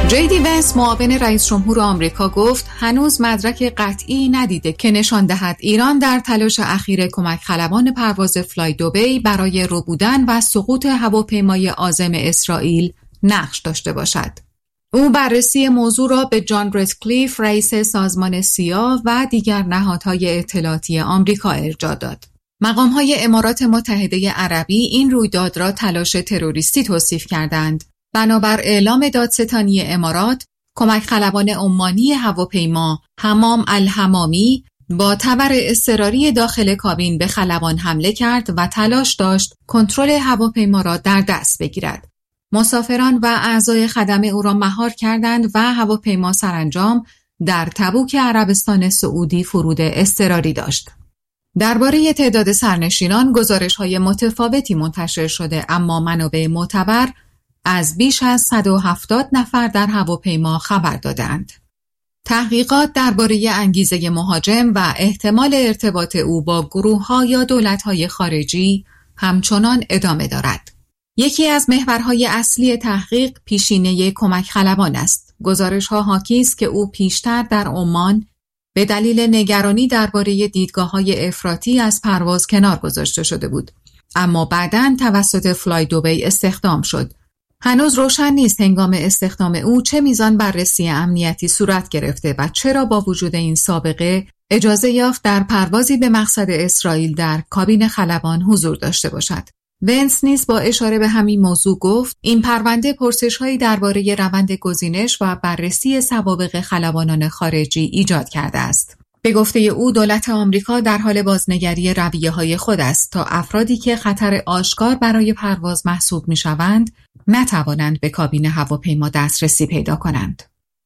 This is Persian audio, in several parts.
JD Vance معاون رئیس جمهور آمریکا گفت هنوز مدرک قطعی ندیده که نشان دهد ایران در تلاش اخیر کمک خلبان پرواز فلای دوبی برای ربودن و سقوط هواپیمای عازم اسرائیل نقش داشته باشد. او بررسی موضوع را به جان رتکلیف رئیس سازمان سیا و دیگر نهادهای اطلاعاتی آمریکا ارجاع داد. مقام‌های امارات متحده عربی این رویداد را تلاش تروریستی توصیف کردند. بنابر اعلام دادستانی امارات، کمک خلبان عمانی هواپیما حمام الحمامی با تبر اضطراری داخل کابین به خلبان حمله کرد و تلاش داشت کنترل هواپیما را در دست بگیرد. مسافران و اعضای خدمه او را مهار کردند و هواپیما سرانجام در تبوک عربستان سعودی فرود اضطراری داشت. درباره تعداد سرنشینان گزارش‌های متفاوتی منتشر شده، اما منابع معتبر از بیش از 170 نفر در هواپیما خبر دادند. تحقیقات درباره انگیزه مهاجم و احتمال ارتباط او با گروه‌ها یا دولت‌های خارجی همچنان ادامه دارد. یکی از محورهای اصلی تحقیق پیشینه کمک خلبان است. گزارش‌ها حاکی است که او پیشتر در عمان به دلیل نگرانی درباره دیدگاه‌های افراطی از پرواز کنار گذاشته شده بود، اما بعداً توسط فلای دوبی استخدام شد. هنوز روشن نیست هنگام استخدام او چه میزان بررسی امنیتی صورت گرفته و چرا با وجود این سابقه اجازه یافت در پروازی به مقصد اسرائیل در کابین خلبان حضور داشته باشد. ونس نیز با اشاره به همین موضوع گفت این پرونده پرسش‌هایی درباره روند گزینش و بررسی سوابق خلبانان خارجی ایجاد کرده است. به گفته او دولت آمریکا در حال بازنگری رویه‌های خود است تا افرادی که خطر آشکار برای پرواز محسوب می‌شوند نتوانند به کابین هواپیما دسترسی پیدا کنند.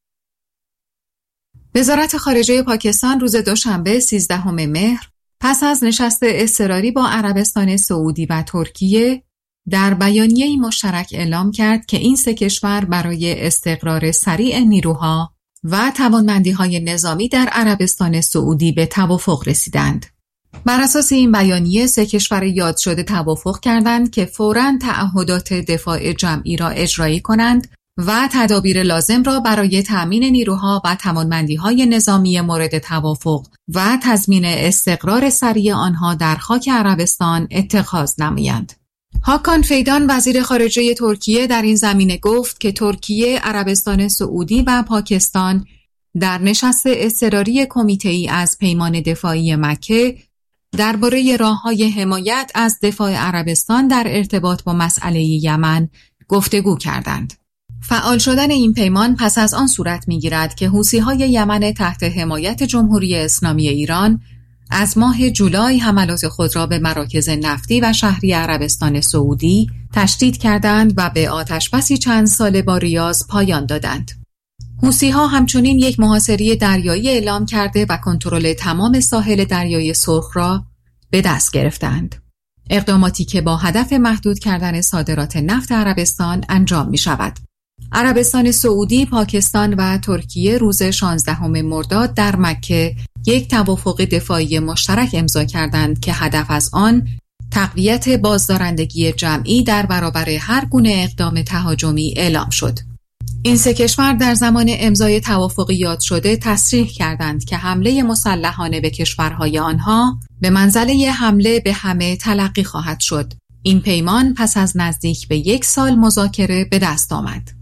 وزارت خارجه پاکستان روز دوشنبه 13 مهر پس از نشست اضطراری با عربستان سعودی و ترکیه در بیانیه‌ای مشترک اعلام کرد که این سه کشور برای استقرار سریع نیروها و توانمندی‌های نظامی در عربستان سعودی به توافق رسیدند. بر اساس این بیانیه سه کشور یاد شده توافق کردند که فوراً تعهدات دفاع جمعی را اجرایی کنند و تدابیر لازم را برای تأمین نیروها و توانمندی‌های نظامی مورد توافق و تضمین استقرار سریع آنها در خاک عربستان اتخاذ نمایند. هاکان فیدان وزیر خارجه ترکیه در این زمینه گفت که ترکیه، عربستان سعودی و پاکستان در نشست اضطراری کمیته‌ای از پیمان دفاعی مکه درباره راه‌های حمایت از دفاع عربستان در ارتباط با مسئله یمن گفتگو کردند. فعال شدن این پیمان پس از آن صورت می‌گیرد که حوثی‌های یمن تحت حمایت جمهوری اسلامی ایران از ماه جولای حملات خود را به مراکز نفتی و شهری عربستان سعودی تشدید کردند و به آتشبسی چند ساله با ریاض پایان دادند. حوثی‌ها همچنین یک محاصره دریایی اعلام کرده و کنترل تمام ساحل دریای سرخ را به دست گرفتند. اقداماتی که با هدف محدود کردن صادرات نفت عربستان انجام می شود. عربستان سعودی، پاکستان و ترکیه روز 16 مرداد در مکه یک توافق دفاعی مشترک امضا کردند که هدف از آن تقویت بازدارندگی جمعی در برابر هر گونه اقدام تهاجمی اعلام شد. این سه کشور در زمان امضای توافق یاد شده تصریح کردند که حمله مسلحانه به کشورهای آنها به منزله حمله به همه تلقی خواهد شد. این پیمان پس از نزدیک به 1 سال مذاکره به دست آمد.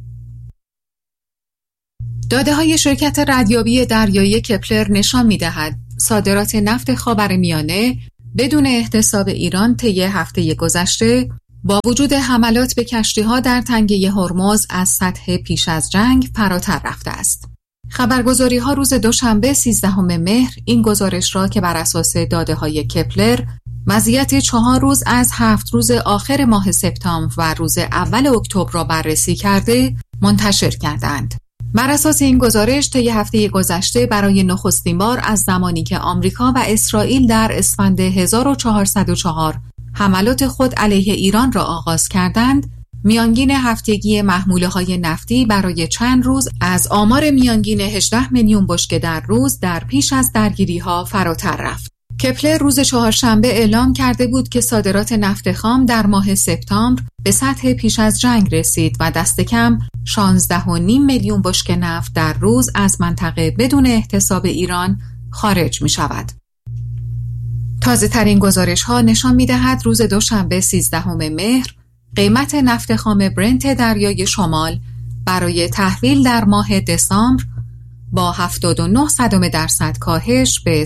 داده‌های شرکت ردیابی دریایی کپلر نشان می‌دهد صادرات نفت خاورمیانه بدون احتساب ایران طی هفته گذشته با وجود حملات به کشتی‌ها در تنگه هرمز از سطح پیش از جنگ فراتر رفته است. خبرگزاری‌ها روز دوشنبه 13 مهر این گزارش را که بر اساس داده‌های کپلر وضعیت 4 روز از 7 روز آخر ماه سپتامبر و روز اول اکتبر را بررسی کرده منتشر کردند. بر اساس این گزارش طی هفته گذشته برای نخستین بار از زمانی که آمریکا و اسرائیل در اسفند 1404 حملات خود علیه ایران را آغاز کردند، میانگین هفتگی محموله‌های نفتی برای چند روز از آمار میانگین 18 میلیون بشکه در روز در پیش از درگیری‌ها فراتر رفت. کپلر روز چهارشنبه اعلام کرده بود که صادرات نفت خام در ماه سپتامبر به سطح پیش از جنگ رسید و دست کم 16.5 میلیون بشکه نفت در روز از منطقه بدون احتساب ایران خارج می شود. تازه ترین گزارش ها نشان می دهد روز دوشنبه 13 مهر قیمت نفت خام برنت دریای شمال برای تحویل در ماه دسامبر با 79% کاهش به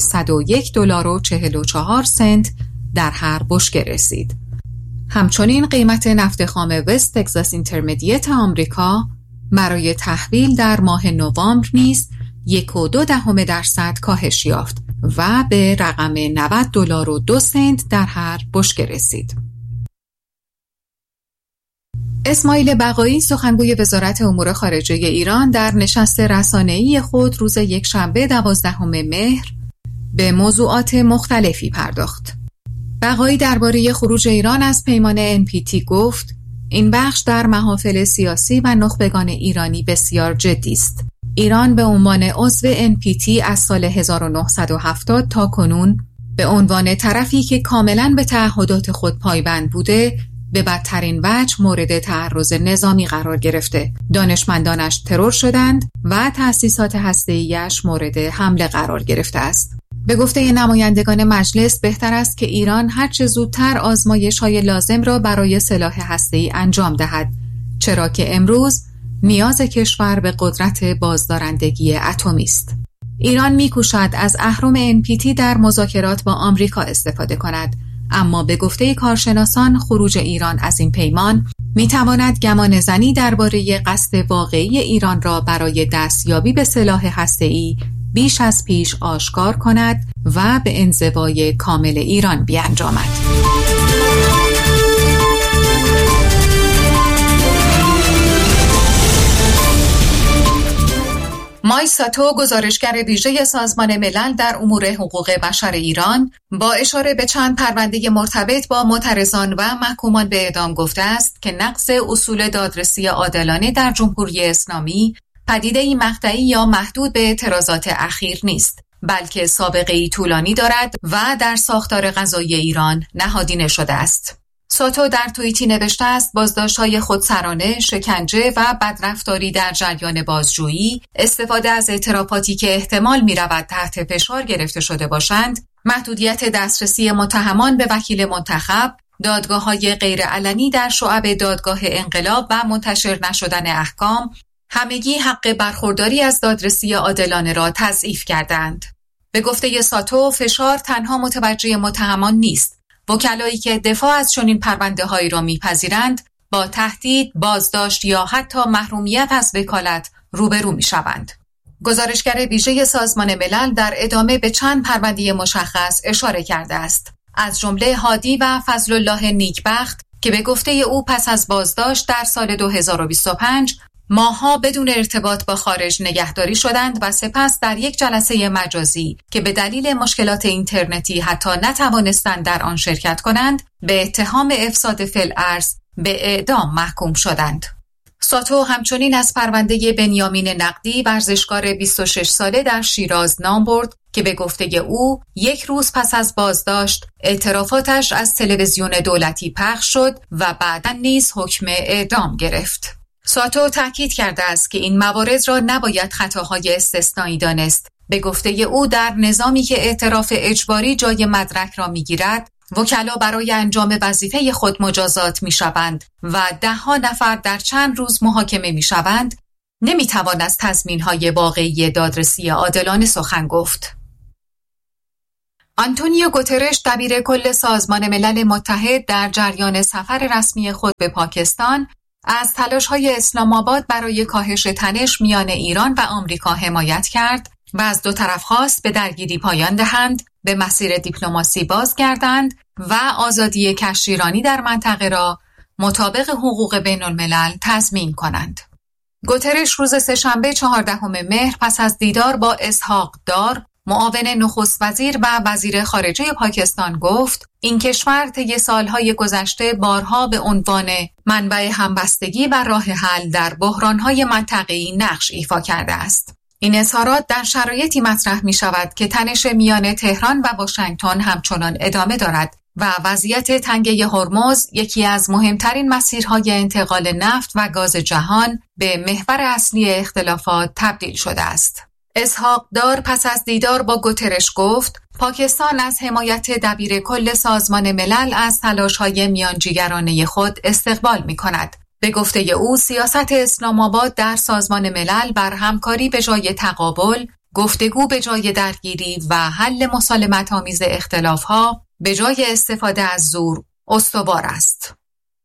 $101.44 در هر بشکه رسید. همچنین قیمت نفت خام وست تگزاس اینترمدیت آمریکا برای تحویل در ماه نوامبر نیز 1.2% کاهش یافت و به رقم $90.02 در هر بشکه رسید. اسماعیل بقایی سخنگوی وزارت امور خارجه ایران در نشست رسانه‌ای خود روز یکشنبه 12 مهر به موضوعات مختلفی پرداخت. بقایی درباره خروج ایران از پیمان NPT گفت: این بخش در محافل سیاسی و نخبگان ایرانی بسیار جدی است. ایران به عنوان عضو NPT از سال 1970 تا کنون به عنوان طرفی که کاملاً به تعهدات خود پایبند بوده به بدترین وجه مورد تعرض نظامی قرار گرفته. دانشمندانش ترور شدند و تأسیسات هسته‌ای‌اش مورد حمله قرار گرفته است. به گفته نمایندگان مجلس بهتر است که ایران هرچه زودتر آزمایش‌های لازم را برای سلاح هسته‌ای انجام دهد، چرا که امروز نیاز کشور به قدرت بازدارندگی اتمی است. ایران می‌کوشد از اهرم NPT در مذاکرات با آمریکا استفاده کند، اما به گفته کارشناسان خروج ایران از این پیمان می‌تواند گمانه‌زنی درباره قصد واقعی ایران را برای دستیابی به سلاح هسته‌ای بیش از پیش آشکار کند و به انزوای کامل ایران بیانجامد. مای ساتو گزارشگر ویژه سازمان ملل در امور حقوق بشر ایران با اشاره به چند پرونده مرتبط با معترضان و محکومان به اعدام گفته است که نقض اصول دادرسی عادلانه در جمهوری اسلامی پدیده‌ای مقطعی یا محدود به اعتراضات اخیر نیست، بلکه سابقه‌ای طولانی دارد و در ساختار قضایی ایران نهادینه شده است. ساتو در توییتی نوشته است بازداشت‌های خودسرانه، شکنجه و بدرفتاری در جریان بازجویی، استفاده از اعترافاتی که احتمال می‌رود تحت فشار گرفته شده باشند، محدودیت دسترسی متهمان به وکیل منتخب، دادگاه‌های غیرعلنی در شعب دادگاه انقلاب و منتشر نشدن احکام، همگی حق برخورداری از دادرسی عادلانه را تضعیف کردند. به گفته ساتو فشار تنها متوجه متهمان نیست. وکلایی که دفاع از چنین پرونده‌هایی را می‌پذیرند با تهدید، بازداشت یا حتی محرومیت از وکالت روبرو می‌شوند. گزارشگر ویژه سازمان ملل در ادامه به چند پرونده مشخص اشاره کرده است. از جمله هادی و فضل الله نیکبخت که به گفته او پس از بازداشت در سال 2025 ماه‌ها بدون ارتباط با خارج نگهداری شدند و سپس در یک جلسه مجازی که به دلیل مشکلات اینترنتی حتی نتوانستند در آن شرکت کنند به اتهام افساد فی‌الارض به اعدام محکوم شدند. ساتو همچنین از پرونده بنیامین نقدی ورزشکار 26 ساله در شیراز نام برد که به گفته او یک روز پس از بازداشت اعترافاتش از تلویزیون دولتی پخش شد و بعداً نیز حکم اعدام گرفت. ساتو تاکید کرده است که این موارد را نباید خطاهای استثنایی دانست. به گفته او در نظامی که اعتراف اجباری جای مدرک را می‌گیرد، وکلا برای انجام وظیفه خود مجازات می‌شوند و ده‌ها نفر در چند روز محاکمه می‌شوند، نمی‌توان از تضمین‌های واقعی دادرسی عادلانه سخن گفت. آنتونیو گوترش دبیر کل سازمان ملل متحد در جریان سفر رسمی خود به پاکستان از تلاش‌های اسلام آباد برای کاهش تنش میان ایران و آمریکا حمایت کرد و از دو طرف خواست به درگیری پایان دهند، به مسیر دیپلماسی بازگردند و آزادی کشتیرانی در منطقه را مطابق حقوق بین‌الملل تضمین کنند. گوترش روز سه‌شنبه 14 مهر پس از دیدار با اسحاق دار، معاون نخست وزیر و وزیر خارجه پاکستان گفت این کشور طی سالهای گذشته بارها به عنوان منبع همبستگی و راه حل در بحرانهای منطقه‌ای نقش ایفا کرده است. این اظهارات در شرایطی مطرح می شود که تنش میان تهران و واشنگتن همچنان ادامه دارد و وضعیت تنگه هرمز یکی از مهمترین مسیرهای انتقال نفت و گاز جهان به محور اصلی اختلافات تبدیل شده است. اسحاق دار پس از دیدار با گوترش گفت پاکستان از حمایت دبیر کل سازمان ملل از تلاش‌های میانجیگرانه خود استقبال می‌کند. به گفته او سیاست اسلام آباد در سازمان ملل بر همکاری به جای تقابل، گفتگو به جای درگیری و حل مسالمت‌آمیز اختلاف‌ها به جای استفاده از زور استوار است.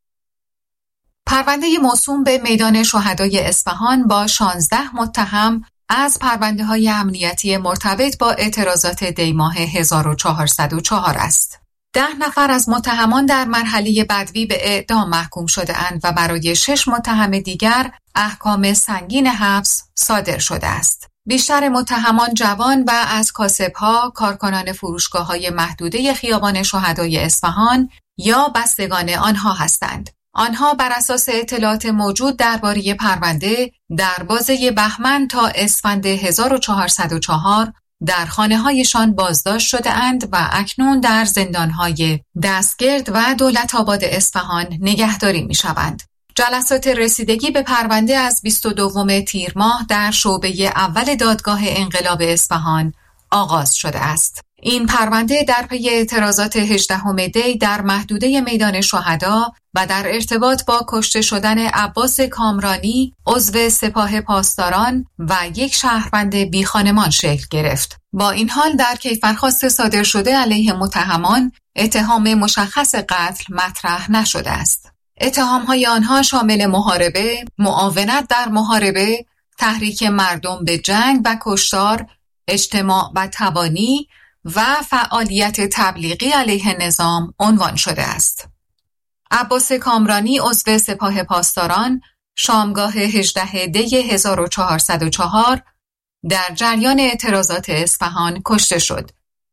پرونده موسوم به میدان شهدای اصفهان با 16 متهم از پرونده‌های امنیتی مرتبط با اعتراضات دیماه 1404 است. 10 نفر از متهمان در مرحله بدوی به اعدام محکوم شده‌اند و برای 6 متهم دیگر احکام سنگین حبس صادر شده است. بیشتر متهمان جوان و از کاسب‌ها، کارکنان فروشگاه‌های محدوده خیابان شهدای اصفهان یا بستگان آنها هستند. آنها بر اساس اطلاعات موجود درباره پرونده در بازه بهمن تا اسفند 1404 در خانه‌هایشان بازداشت شده‌اند و اکنون در زندان‌های دستگرد و دولت‌آباد اصفهان نگهداری می‌شوند. جلسات رسیدگی به پرونده از 22 تیر ماه در شعبه اول دادگاه انقلاب اصفهان آغاز شده است. این پرونده در پی اعتراضات 18 دی در محدوده میدان شهدا و در ارتباط با کشته شدن عباس کامرانی عضو سپاه پاسداران و یک شهروند بیخانمان شکل گرفت. با این حال در کیفرخواست صادر شده علیه متهمان اتهام مشخص قتل مطرح نشده است. اتهام‌های آنها شامل محاربه، معاونت در محاربه، تحریک مردم به جنگ و کشتار، اجتماع و تبانی و فعالیت تبلیغی علیه نظام عنوان شده است. عباس کامرانی عضو سپاه پاسداران شامگاه 18 دی 1404 در جریان اعتراضات اصفهان کشته شد.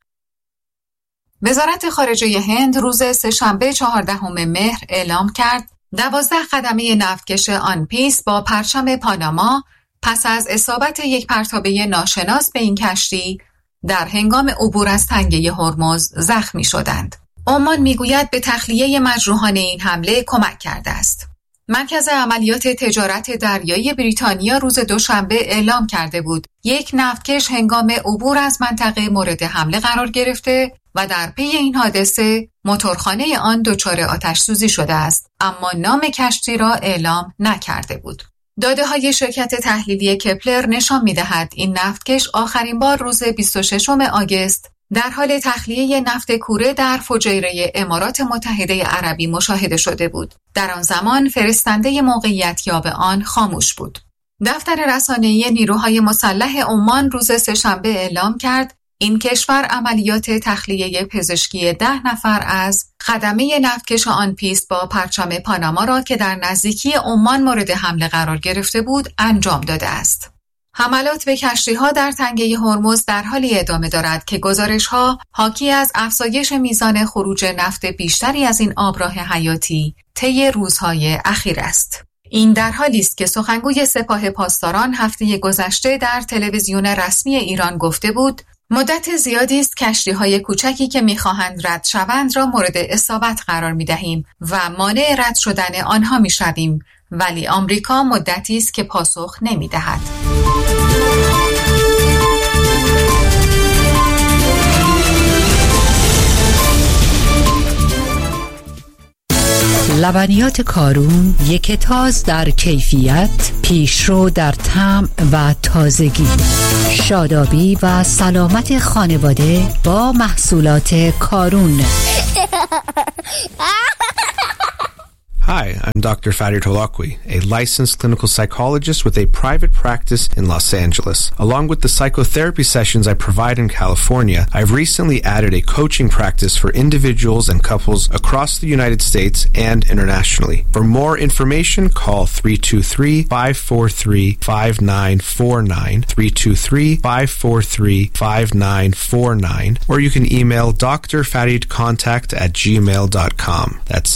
وزارت خارجه هند روز سه‌شنبه 14 مهر اعلام کرد 12 خدمه نفتکش آن پیس با پرچم پاناما پس از اصابت یک پرتابه ناشناس به این کشتی در هنگام عبور از تنگه هرمز زخمی شدند. عمان میگوید به تخلیه مجروحان این حمله کمک کرده است. مرکز عملیات تجارت دریایی بریتانیا روز دوشنبه اعلام کرده بود یک نفتکش هنگام عبور از منطقه مورد حمله قرار گرفته و در پی این حادثه موتورخانه آن دچار آتش سوزی شده است، اما نام کشتی را اعلام نکرده بود. داده‌های شرکت تحلیلی کپلر نشان می‌دهد این نفتکش آخرین بار روز 26 آگوست در حال تخلیه نفت کوره در فجیره امارات متحده عربی مشاهده شده بود. در آن زمان فرستنده موقعیتیاب آن خاموش بود. دفتر رسانه‌ای نیروهای مسلح عمان روز سه‌شنبه اعلام کرد این کشور عملیات تخلیه پزشکی 10 نفر از خدمه نفتکش آن پیس با پرچم پاناما را که در نزدیکی عمان مورد حمله قرار گرفته بود انجام داده است. حملات به کشتی‌ها در تنگه هرمز در حالی ادامه دارد که گزارش‌ها حاکی از افزایش میزان خروج نفت بیشتری از این آبراه حیاتی طی روزهای اخیر است. این در حالی است که سخنگوی سپاه پاسداران هفته گذشته در تلویزیون رسمی ایران گفته بود مدت زیادی است کشتی‌های کوچکی که می‌خواهند رد شوند را مورد اصابت قرار می‌دهیم و مانع رد شدن آنها می‌شویم، ولی آمریکا مدتی است که پاسخ نمی‌دهد. لبنیات کارون یک تاز در کیفیت، پیشرو در طعم و تازگی، شادابی و سلامت خانواده با محصولات کارون. Hi, I'm Dr. Farid Holakwi, a licensed clinical psychologist with a private practice in Los Angeles. Along with the psychotherapy sessions I provide in California, I've recently added a coaching practice for individuals and couples across the United States and internationally. For more information, call 323-543-5949, 323-543-5949, or you can email drfaridcontact@gmail.com. That's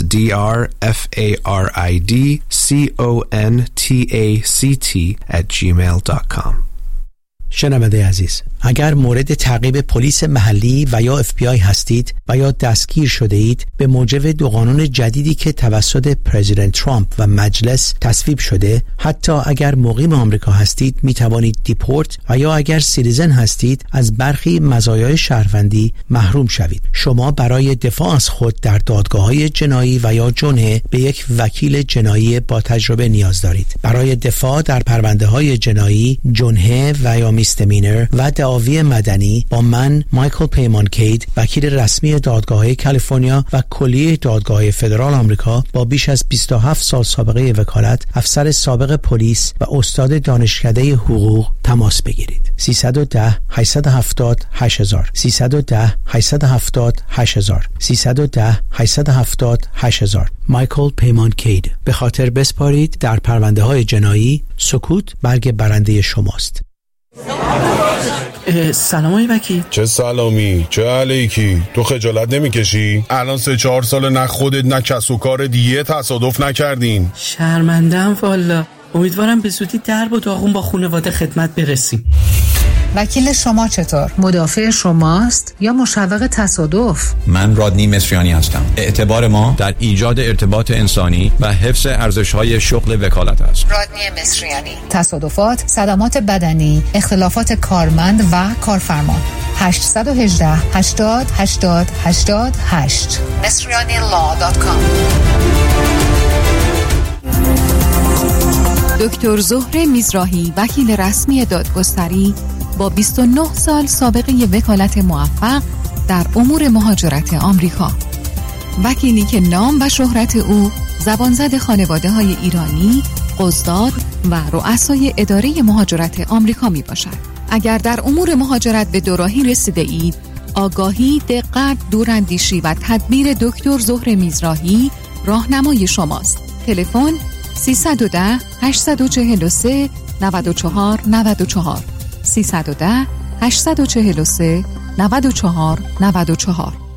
drfaridcontact@gmail.com. شنونده عزیز، اگر مورد تعقیب پلیس محلی و یا FBI هستید و یا دستگیر شده اید به موجب دو قانون جدیدی که توسط پرزیدنت ترامپ و مجلس تصویب شده، حتی اگر مقیم آمریکا هستید می توانید دیپورت و یا اگر سیتیزن هستید از برخی مزایای شهروندی محروم شوید. شما برای دفاع از خود در دادگاه‌های جنایی و یا جنحه به یک وکیل جنایی با تجربه نیاز دارید. برای دفاع در پرونده‌های جنایی، جنحه و یا میستمینر و دعاوی مدنی با من مایکل پیمان کید، وکیل رسمی دادگاه‌های کالیفرنیا و کلیه دادگاه‌های فدرال آمریکا با بیش از 27 سال سابقه وکالت، افسر سابق پلیس و استاد دانشکده حقوق تماس بگیرید. 310 870 8000 310 870 8000 310 870 8000 مایکل پیمان کید. به خاطر بسپارید در پرونده‌های جنایی، سکوت برگ برنده شماست. سلام آقای وکیل. چه سلامی، چه علیکی؟ تو خجالت نمیکشی؟ الان 3-4 سال نه خودت نه کس و کار دیگه تصادف نکردین. شرمندم والا. امیدوارم به زودی درب و داغون با خانواده خدمت برسیم. وکیل شما چطور؟ مدافع شماست یا مشوق تصادف؟ من رادنی مصریانی هستم. اعتبار ما در ایجاد ارتباط انسانی و حفظ ارزش‌های شغل وکالت است. رادنی مصریانی. تصادفات، صدمات بدنی، اختلافات کارمند و کارفرما. 818 80 80 88 مصریanilaw.com. دکتر زهره میزراهی، وکیل رسمی دادگستری با 29 سال سابقه وکالت موفق در امور مهاجرت آمریکا. وکیلی که نام و شهرت او زبانزد خانواده‌های ایرانی، قضات و رؤسای اداره مهاجرت آمریکا می باشد. اگر در امور مهاجرت به دوراهی رسیده اید، آگاهی، دقت، دوراندیشی و تدبیر دکتر زهره میزراهی راهنمای شماست. تلفن 310 843 94 94 310 843 94 94